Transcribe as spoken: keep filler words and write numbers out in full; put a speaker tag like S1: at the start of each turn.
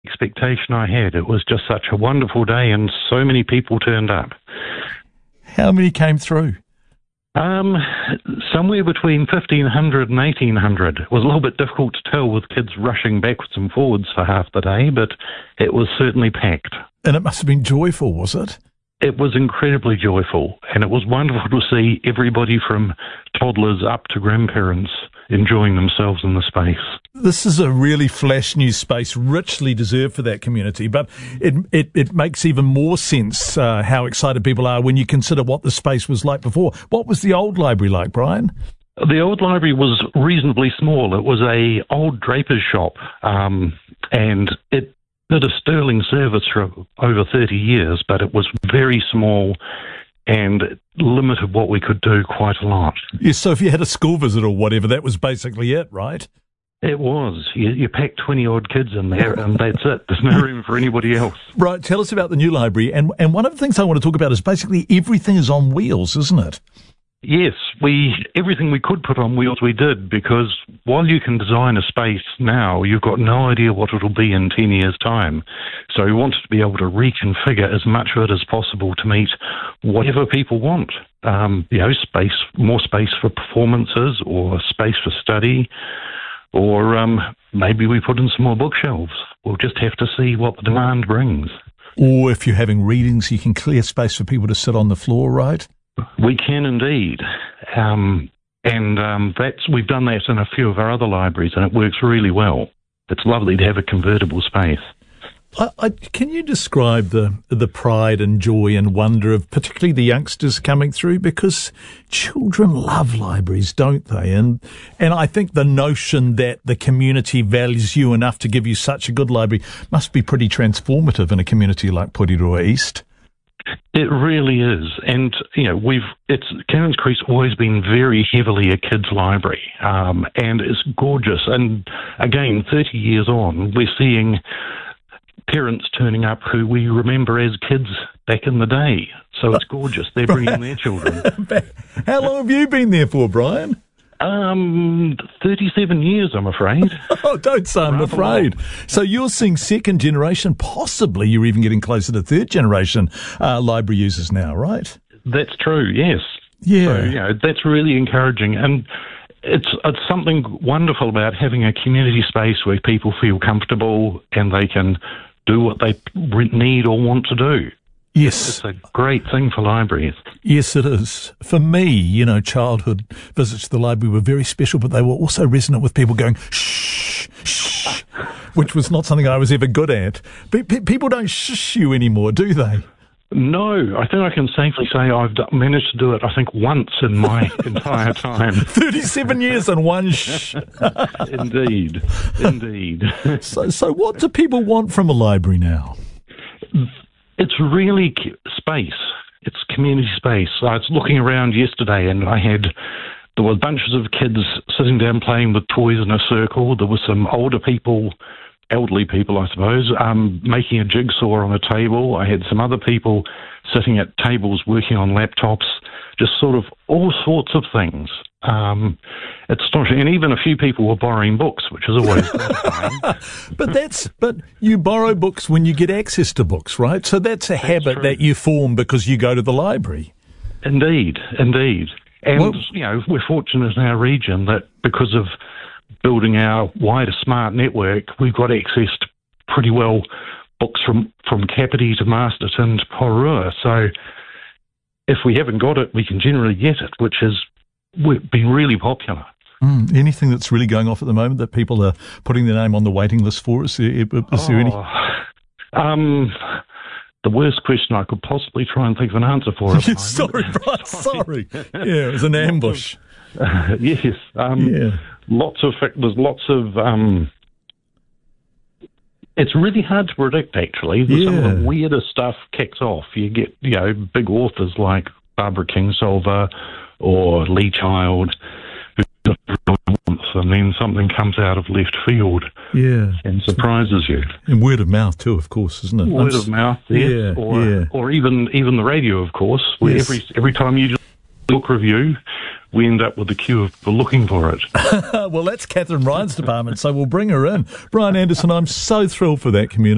S1: expectation I had. It was just such a wonderful day and so many people turned up.
S2: How many came through?
S1: Um, somewhere between fifteen hundred and eighteen hundred. It was a little bit difficult to tell with kids rushing backwards and forwards for half the day, but it was certainly packed.
S2: And it must have been joyful, was it?
S1: It was incredibly joyful, and it was wonderful to see everybody from toddlers up to grandparents enjoying themselves in the space.
S2: This is a really flash new space, richly deserved for that community, but it it, it makes even more sense uh, how excited people are when you consider what the space was like before. What was the old library like, Brian?
S1: The old library was reasonably small. It was a old draper's shop, um, and it did a sterling service for over thirty years, but it was very small and limited what we could do quite a lot.
S2: Yes, so if you had a school visit or whatever, that was basically it, right?
S1: It was. You, you pack twenty-odd kids in there, and that's it. There's no room for anybody else.
S2: Right, tell us about the new library. And, and one of the things I want to talk about is basically everything is on wheels, isn't it?
S1: Yes, we everything we could put on wheels we did, because while you can design a space now, you've got no idea what it'll be in ten years' time. So we wanted to be able to reconfigure as much of it as possible to meet whatever people want. Um, you know, space, more space for performances, or space for study, or um, maybe we put in some more bookshelves. We'll just have to see what the demand brings.
S2: Or if you're having readings, you can clear space for people to sit on the floor, right?
S1: We can indeed, um, and um, that's we've done that in a few of our other libraries, and it works really well. It's lovely to have a convertible space.
S2: I, I, can you describe the the pride and joy and wonder of particularly the youngsters coming through? Because children love libraries, don't they? And and I think the notion that the community values you enough to give you such a good library must be pretty transformative in a community like Porirua East.
S1: It really is, and you know we've it's Cannons Creek's always been very heavily a kids' library, um, and it's gorgeous. And again, thirty years on, we're seeing parents turning up who we remember as kids back in the day. So it's gorgeous. They're bringing their children.
S2: How long have you been there for, Brian?
S1: Um, thirty-seven years, I'm afraid.
S2: Oh, don't say I'm Rather afraid. Long. So you're seeing second generation, possibly you're even getting closer to third generation uh, library users now, right?
S1: That's true, yes.
S2: Yeah.
S1: So, you know, that's really encouraging. And it's, it's something wonderful about having a community space where people feel comfortable and they can do what they need or want to do.
S2: Yes.
S1: It's a great thing for libraries.
S2: Yes, it is. For me, you know, childhood visits to the library were very special, but they were also resonant with people going, shh, shh, which was not something I was ever good at. But pe- people don't shh you anymore, do they?
S1: No, I think I can safely say I've d- managed to do it, I think, once in my entire time.
S2: thirty-seven years and one shh.
S1: Indeed, indeed.
S2: So, so what do people want from a library now?
S1: It's really space. It's community space. I was looking around yesterday and I had, there were bunches of kids sitting down playing with toys in a circle. There were some older people, elderly people, I suppose, um, making a jigsaw on a table. I had some other people sitting at tables working on laptops, just sort of all sorts of things. Um, it's astonishing. And even a few people were borrowing books, which is always gratifying.
S2: But that's, but you borrow books when you get access to books, right? So that's a that's habit true. That you form because you go to the library.
S1: Indeed, indeed. And,
S2: well,
S1: you know, we're fortunate in our region that because of building our wider smart network, we've got access to pretty well books from, from Kapiti to Masterton to Porirua. So if we haven't got it, we can generally get it, which has been really popular.
S2: Mm, anything that's really going off at the moment that people are putting their name on the waiting list for? Is there, is there
S1: oh,
S2: any?
S1: Um, the worst question I could possibly try and think of an answer for.
S2: sorry, Brian, sorry. Yeah, it was an ambush.
S1: Uh, yes. Um,
S2: yeah.
S1: Lots of, there's lots of, um, it's really hard to predict, actually.
S2: Yeah.
S1: Some of the weirdest stuff kicks off. You get, you know, big authors like Barbara Kingsolver or Lee Child, who wants, and then something comes out of left field,
S2: yeah,
S1: and surprises you.
S2: And word of mouth too, of course, isn't it?
S1: Word of mouth, yes.
S2: yeah,
S1: or
S2: yeah.
S1: or even even the radio, of course. Where
S2: yes.
S1: every every time you do a book review, we end up with a queue of people looking for it.
S2: Well, that's Catherine Ryan's department, so we'll bring her in. Brian Anderson, I'm so thrilled for that community.